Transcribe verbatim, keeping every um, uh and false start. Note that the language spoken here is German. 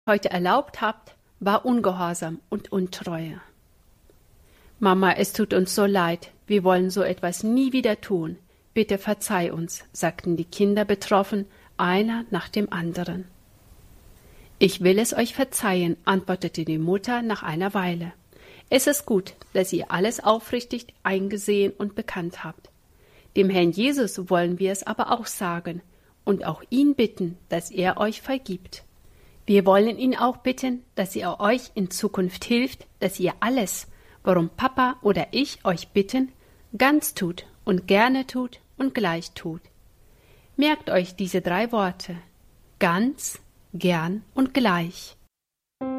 heute erlaubt habt, war Ungehorsam und Untreue. Mama, es tut uns so leid, wir wollen so etwas nie wieder tun. Bitte verzeih uns, sagten die Kinder betroffen, einer nach dem anderen. Ich will es euch verzeihen, antwortete die Mutter nach einer Weile. Es ist gut, dass ihr alles aufrichtig eingesehen und bekannt habt. Dem Herrn Jesus wollen wir es aber auch sagen und auch ihn bitten, dass er euch vergibt. Wir wollen ihn auch bitten, dass er euch in Zukunft hilft, dass ihr alles, worum Papa oder ich euch bitten, ganz tut und gerne tut und gleich tut. Merkt euch diese drei Worte: ganz, gern und gleich.